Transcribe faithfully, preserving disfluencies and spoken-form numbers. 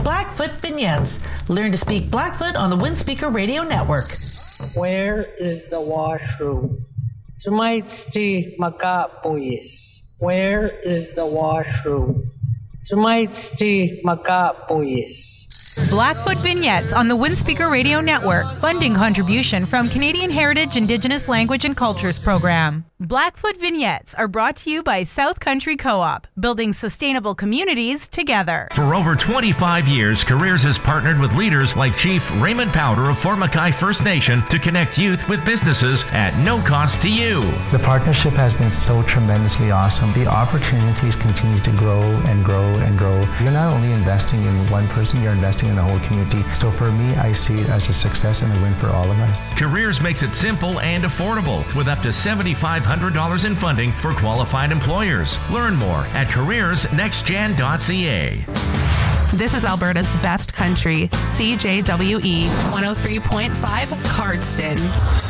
Blackfoot Vignettes. Learn to speak Blackfoot on the Windspeaker Radio Network. Where is the washroom? Tumaitsti makapuyis. Where is the washroom? Tumaitsti makapuyis. Blackfoot Vignettes on the Windspeaker Radio Network. Funding contribution from Canadian Heritage Indigenous Language and Cultures Program. Blackfoot Vignettes are brought to you by South Country Co-op, building sustainable communities together. For over twenty-five years, Careers has partnered with leaders like Chief Raymond Powder of Fort Mackay First Nation to connect youth with businesses at no cost to you. The partnership has been so tremendously awesome. The opportunities continue to grow and grow and grow. You're not only investing in one person, you're investing in the whole community. So for me, I see it as a success and a win for all of us. Careers makes it simple and affordable with up to seven thousand five hundred dollars in funding for qualified employers. Learn more at careers next gen dot c a. This is Alberta's best country, C J W E one oh three point five Cardston.